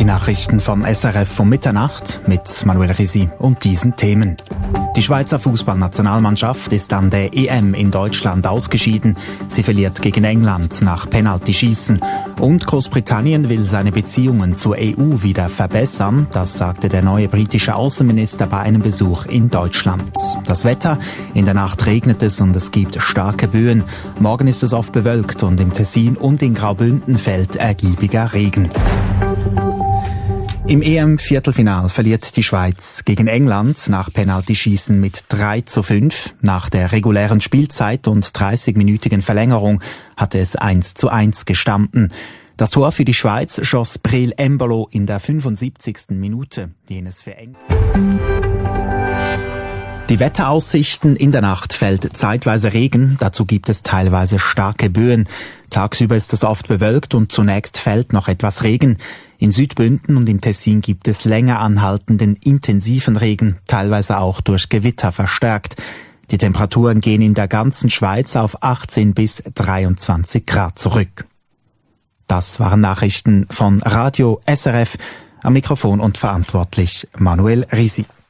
Die Nachrichten vom SRF um Mitternacht mit Manuel Risi und diesen Themen. Die Schweizer Fußballnationalmannschaft ist an der EM in Deutschland ausgeschieden. Sie verliert gegen England nach Penaltyschießen. Und Großbritannien will seine Beziehungen zur EU wieder verbessern. Das sagte der neue britische Außenminister bei einem Besuch in Deutschland. Das Wetter: In der Nacht regnet es und es gibt starke Böen. Morgen ist es oft bewölkt und im Tessin und in Graubünden fällt ergiebiger Regen. Im EM-Viertelfinal verliert die Schweiz gegen England nach Penaltyschießen mit 3:5. Nach der regulären Spielzeit und 30-minütigen Verlängerung hatte es 1:1 gestanden. Das Tor für die Schweiz schoss Breel Embolo in der 75. Minute, jenes für England. Die Wetteraussichten: In der Nacht fällt zeitweise Regen, dazu gibt es teilweise starke Böen. Tagsüber ist es oft bewölkt und zunächst fällt noch etwas Regen. In Südbünden und im Tessin gibt es länger anhaltenden, intensiven Regen, teilweise auch durch Gewitter verstärkt. Die Temperaturen gehen in der ganzen Schweiz auf 18 bis 23 Grad zurück. Das waren Nachrichten von Radio SRF. Am Mikrofon und verantwortlich Manuel Risi.